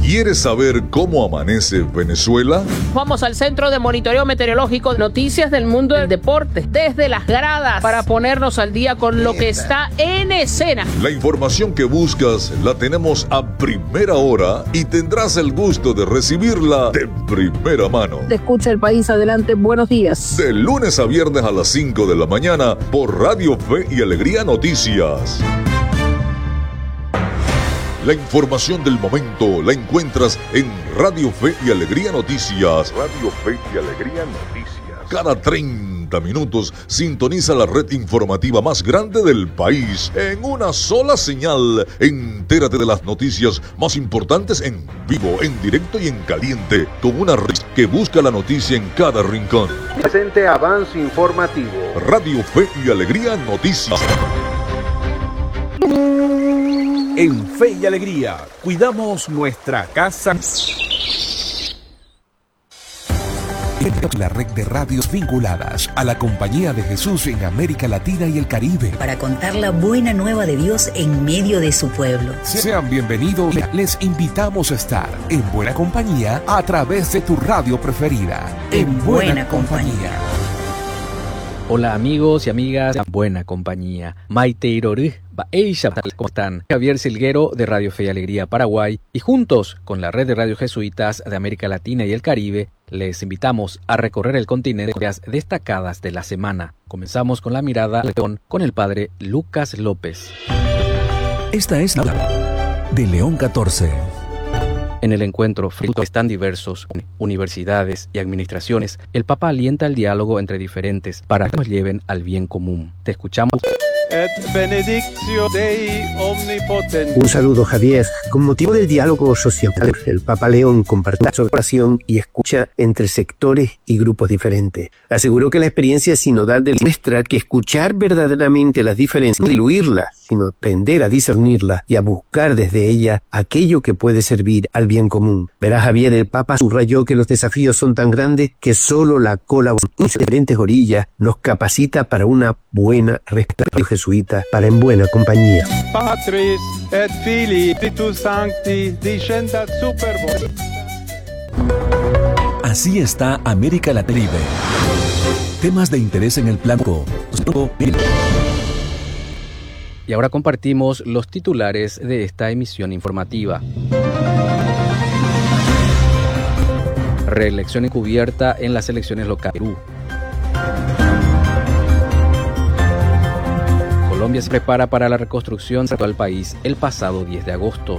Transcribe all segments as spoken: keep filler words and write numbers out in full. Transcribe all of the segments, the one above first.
¿Quieres saber cómo amanece Venezuela? Vamos al Centro de Monitoreo Meteorológico, noticias del mundo del deporte, desde las gradas, para ponernos al día con lo que está en escena. La información que buscas la tenemos a primera hora y tendrás el gusto de recibirla de primera mano. Te escucha el país, adelante, buenos días. De lunes a viernes a las cinco de la mañana por Radio Fe y Alegría Noticias. La información del momento la encuentras en Radio Fe y Alegría Noticias. Radio Fe y Alegría Noticias. Cada treinta minutos sintoniza la red informativa más grande del país en una sola señal. Entérate de las noticias más importantes en vivo, en directo y en caliente, con una red que busca la noticia en cada rincón. Presente avance informativo. Radio Fe y Alegría Noticias. En Fe y Alegría, cuidamos nuestra casa. La red de radios vinculadas a la Compañía de Jesús en América Latina y el Caribe. Para contar la buena nueva de Dios en medio de su pueblo. Sean bienvenidos. Les invitamos a estar en buena compañía a través de tu radio preferida. En, en buena, buena compañía. compañía. Hola amigos y amigas, buena compañía. Maite Iroru, ¿cómo están? Javier Silguero de Radio Fe y Alegría Paraguay y juntos con la red de radio jesuitas de América Latina y el Caribe, les invitamos a recorrer el continente de las destacadas de la semana. Comenzamos con la mirada al León con el padre Lucas López. Esta es la de León catorce. En el encuentro frutos tan diversos, universidades y administraciones, el Papa alienta el diálogo entre diferentes para que nos lleven al bien común. Te escuchamos. Et benedictio Dei omnipotens. Un saludo, Javier. Con motivo del diálogo social, el Papa León compartió su oración y escucha entre sectores y grupos diferentes. Aseguró que la experiencia sinodal demuestra que escuchar verdaderamente las diferencias, no diluirlas, sino aprender a discernirlas y a buscar desde ellas aquello que puede servir al bien común. Verás, Javier, el Papa subrayó que los desafíos son tan grandes que solo la colaboración de diferentes orillas nos capacita para una buena respuesta jesuita para En Buena Compañía. Patris et Filii Spiritus Sancti descendat super vos. Así está América Latina. Temas de interés en el plano. Y ahora compartimos los titulares de esta emisión informativa. Reelección encubierta en las elecciones locales de Perú. Colombia se prepara para la reconstrucción del país el pasado diez de agosto.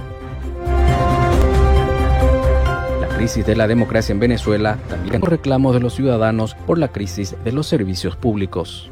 La crisis de la democracia en Venezuela, también los reclamos de los ciudadanos por la crisis de los servicios públicos.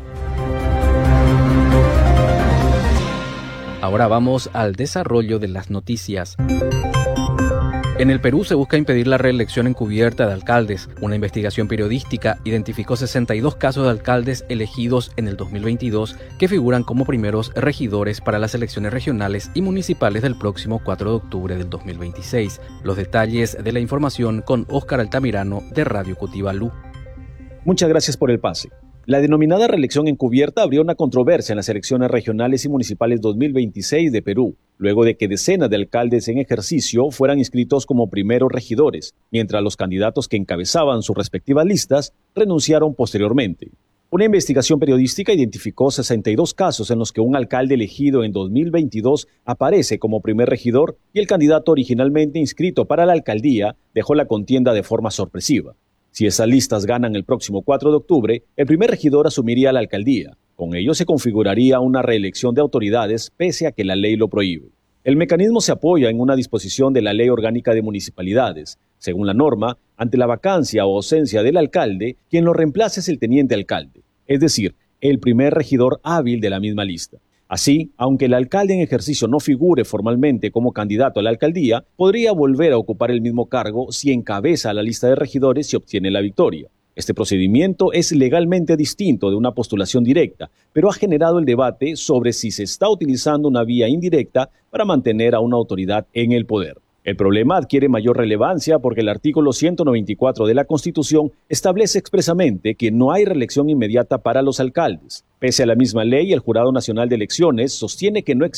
Ahora vamos al desarrollo de las noticias. En el Perú se busca impedir la reelección encubierta de alcaldes. Una investigación periodística identificó sesenta y dos casos de alcaldes elegidos en el dos mil veintidós que figuran como primeros regidores para las elecciones regionales y municipales del próximo cuatro de octubre del dos mil veintiséis. Los detalles de la información con Óscar Altamirano de Radio Cotibalú. Muchas gracias por el pase. La denominada reelección encubierta abrió una controversia en las elecciones regionales y municipales dos mil veintiséis de Perú, luego de que decenas de alcaldes en ejercicio fueran inscritos como primeros regidores, mientras los candidatos que encabezaban sus respectivas listas renunciaron posteriormente. Una investigación periodística identificó sesenta y dos casos en los que un alcalde elegido en dos mil veintidós aparece como primer regidor y el candidato originalmente inscrito para la alcaldía dejó la contienda de forma sorpresiva. Si esas listas ganan el próximo cuatro de octubre, el primer regidor asumiría la alcaldía. Con ello se configuraría una reelección de autoridades pese a que la ley lo prohíbe. El mecanismo se apoya en una disposición de la Ley Orgánica de Municipalidades. Según la norma, ante la vacancia o ausencia del alcalde, quien lo reemplaza es el teniente alcalde, es decir, el primer regidor hábil de la misma lista. Así, aunque el alcalde en ejercicio no figure formalmente como candidato a la alcaldía, podría volver a ocupar el mismo cargo si encabeza la lista de regidores y obtiene la victoria. Este procedimiento es legalmente distinto de una postulación directa, pero ha generado el debate sobre si se está utilizando una vía indirecta para mantener a una autoridad en el poder. El problema adquiere mayor relevancia porque el artículo ciento noventa y cuatro de la Constitución establece expresamente que no hay reelección inmediata para los alcaldes. Pese a la misma ley, el Jurado Nacional de Elecciones sostiene que no existe